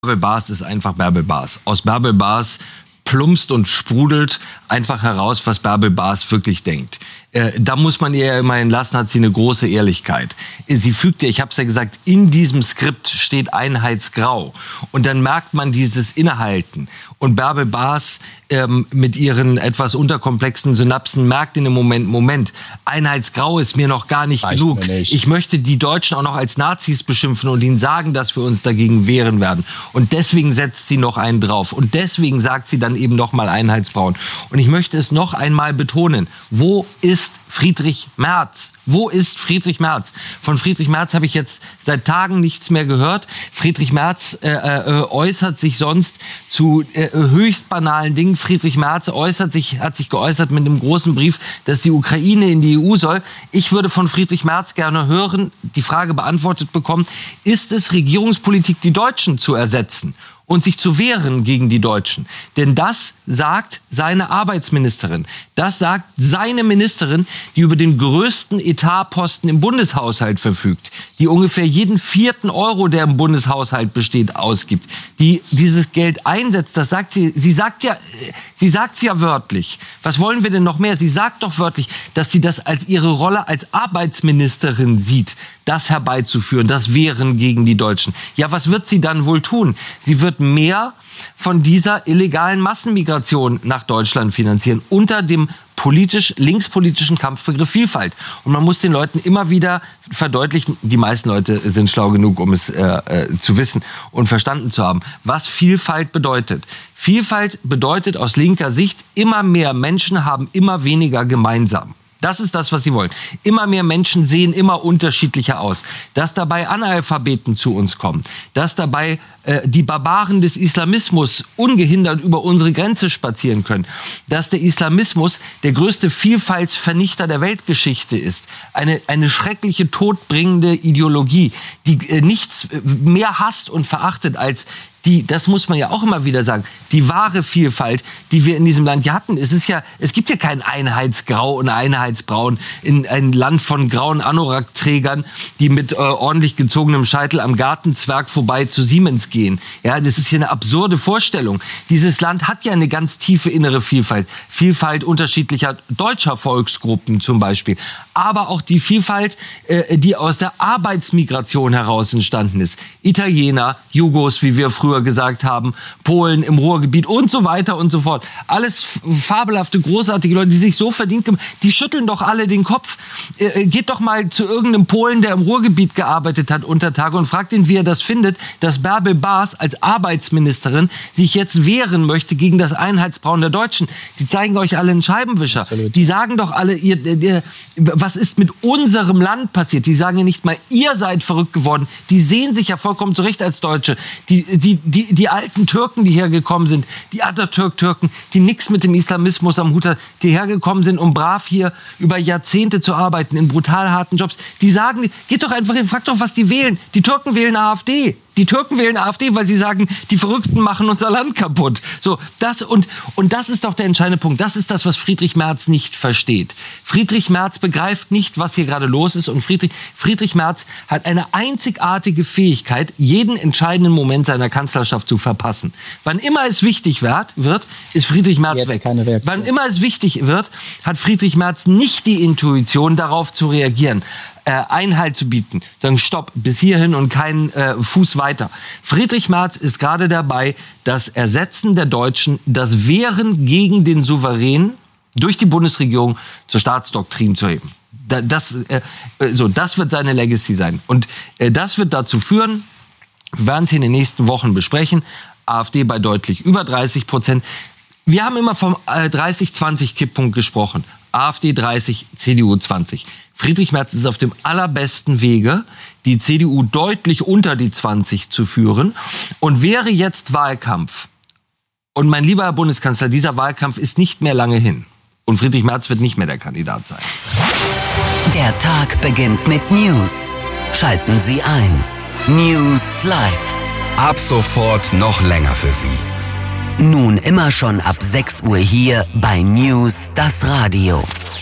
Bärbel Baas ist einfach Bärbel Baas. Aus Bärbel Baas plumpst und sprudelt einfach heraus, was Bärbel Baas wirklich denkt. Da muss man ihr ja immerhin lassen, hat sie eine große Ehrlichkeit. Sie fügt ja, ich habe es ja gesagt, in diesem Skript steht Einheitsgrau. Und dann merkt man dieses Innehalten. Und Bärbel Baas mit ihren etwas unterkomplexen Synapsen merkt in dem Moment, Einheitsgrau ist mir noch gar nicht genug. Ich möchte die Deutschen auch noch als Nazis beschimpfen und ihnen sagen, dass wir uns dagegen wehren werden. Und deswegen setzt sie noch einen drauf. Und deswegen sagt sie dann eben noch mal Einheitsbraun. Und ich möchte es noch einmal betonen. Wo ist Friedrich Merz? Wo ist Friedrich Merz? Von Friedrich Merz habe ich jetzt seit Tagen nichts mehr gehört. Friedrich Merz äußert sich sonst zu höchst banalen Dingen. Friedrich Merz hat sich geäußert mit einem großen Brief, dass die Ukraine in die EU soll. Ich würde von Friedrich Merz gerne hören, die Frage beantwortet bekommen, ist es Regierungspolitik, die Deutschen zu ersetzen und sich zu wehren gegen die Deutschen? Denn das sagt seine Arbeitsministerin. Das sagt seine Ministerin, die über den größten Etatposten im Bundeshaushalt verfügt, die ungefähr jeden 4. Euro, der im Bundeshaushalt besteht, ausgibt, die dieses Geld einsetzt. Das sagt sie. Sie sagt ja wörtlich. Was wollen wir denn noch mehr? Sie sagt doch wörtlich, dass sie das als ihre Rolle als Arbeitsministerin sieht, das herbeizuführen, das Wehren gegen die Deutschen. Ja, was wird sie dann wohl tun? Sie wird mehr von dieser illegalen Massenmigration nach Deutschland finanzieren, unter dem linkspolitischen Kampfbegriff Vielfalt. Und man muss den Leuten immer wieder verdeutlichen, die meisten Leute sind schlau genug, um es zu wissen und verstanden zu haben, was Vielfalt bedeutet. Vielfalt bedeutet aus linker Sicht, immer mehr Menschen haben immer weniger gemeinsam. Das ist das, was sie wollen. Immer mehr Menschen sehen immer unterschiedlicher aus. Dass dabei Analphabeten zu uns kommen. Dass dabei die Barbaren des Islamismus ungehindert über unsere Grenze spazieren können. Dass der Islamismus der größte Vielfaltsvernichter der Weltgeschichte ist. Eine schreckliche, todbringende Ideologie, die nichts mehr hasst und verachtet als das muss man ja auch immer wieder sagen, die wahre Vielfalt, die wir in diesem Land ja hatten. Es gibt ja kein Einheitsgrau und Einheitsbraun in ein Land von grauen Anorak-Trägern, die mit ordentlich gezogenem Scheitel am Gartenzwerg vorbei zu Siemens gehen. Ja, das ist hier eine absurde Vorstellung. Dieses Land hat ja eine ganz tiefe innere Vielfalt. Vielfalt unterschiedlicher deutscher Volksgruppen zum Beispiel. Aber auch die Vielfalt, die aus der Arbeitsmigration heraus entstanden ist. Italiener, Jugos, wie wir früher gesagt haben, Polen im Ruhrgebiet und so weiter und so fort. Alles fabelhafte, großartige Leute, die sich so verdient haben, die schütteln doch alle den Kopf. Geht doch mal zu irgendeinem Polen, der im Ruhrgebiet gearbeitet hat unter Tage und fragt ihn, wie er das findet, dass Bärbel Baas als Arbeitsministerin sich jetzt wehren möchte gegen das Einheitsbraun der Deutschen. Die zeigen euch alle einen Scheibenwischer. Absolut. Die sagen doch alle, was ist mit unserem Land passiert? Die sagen ja nicht mal, ihr seid verrückt geworden. Die sehen sich ja vollkommen zurecht als Deutsche. Die alten Türken, die hergekommen sind, die Atatürk-Türken, die nichts mit dem Islamismus am Hut haben, die hergekommen sind, um brav hier über Jahrzehnte zu arbeiten, in brutal harten Jobs, die sagen, geht doch einfach hin, fragt doch, was die wählen. Die Türken wählen AfD. Die Türken wählen AfD, weil sie sagen, die Verrückten machen unser Land kaputt. So, das ist doch der entscheidende Punkt. Das ist das, was Friedrich Merz nicht versteht. Friedrich Merz begreift nicht, was hier gerade los ist. Und Friedrich Merz hat eine einzigartige Fähigkeit, jeden entscheidenden Moment seiner Kanzlerschaft zu verpassen. Wann immer es wichtig wird, ist Friedrich Merz jetzt weg. Keine Reaktion. Wann immer es wichtig wird, hat Friedrich Merz nicht die Intuition, darauf zu reagieren. Einhalt zu bieten, sagen Stopp, bis hierhin und keinen Fuß weiter. Friedrich Merz ist gerade dabei, das Ersetzen der Deutschen, das Wehren gegen den Souverän durch die Bundesregierung zur Staatsdoktrin zu heben. Das wird seine Legacy sein. Und das wird dazu führen, wir werden es in den nächsten Wochen besprechen, AfD bei deutlich über 30%. Wir haben immer vom 30-20-Kipppunkt gesprochen. AfD 30, CDU 20. Friedrich Merz ist auf dem allerbesten Wege, die CDU deutlich unter die 20 zu führen. Und wäre jetzt Wahlkampf, und mein lieber Herr Bundeskanzler, dieser Wahlkampf ist nicht mehr lange hin. Und Friedrich Merz wird nicht mehr der Kandidat sein. Der Tag beginnt mit News. Schalten Sie ein. News Live. Ab sofort noch länger für Sie. Nun immer schon ab 6 Uhr hier bei News, das Radio.